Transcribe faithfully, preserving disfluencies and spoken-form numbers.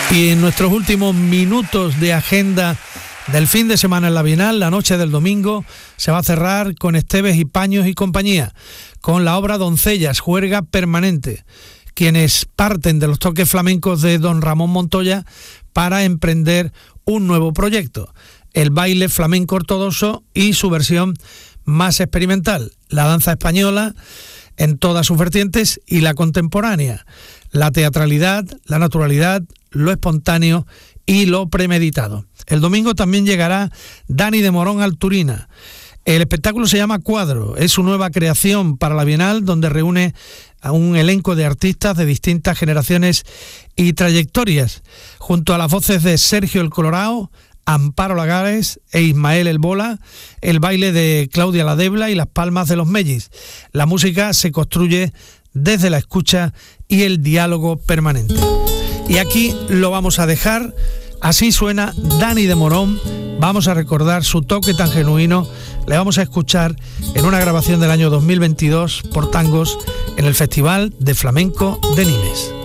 Y en nuestros últimos minutos de agenda del fin de semana en la Bienal, la noche del domingo se va a cerrar con Esteves y Paños y compañía, con la obra Doncellas, juerga permanente, quienes parten de los toques flamencos de don Ramón Montoya para emprender un nuevo proyecto, el baile flamenco ortodoxo y su versión más experimental, la danza española en todas sus vertientes y la contemporánea, la teatralidad, la naturalidad, lo espontáneo y lo premeditado. El domingo también llegará Dani de Morón al Turina. El espectáculo se llama Cuadro, es su nueva creación para la Bienal, donde reúne a un elenco de artistas de distintas generaciones y trayectorias, junto a las voces de Sergio el Colorao, Amparo Lagares e Ismael el Bola, el baile de Claudia la Debla y las palmas de los Mellis. La música se construye desde la escucha y el diálogo permanente. Y aquí lo vamos a dejar. Así suena Dani de Morón. Vamos a recordar su toque tan genuino. Le vamos a escuchar en una grabación del año dos mil veintidós por Tangos en el Festival de Flamenco de Nimes.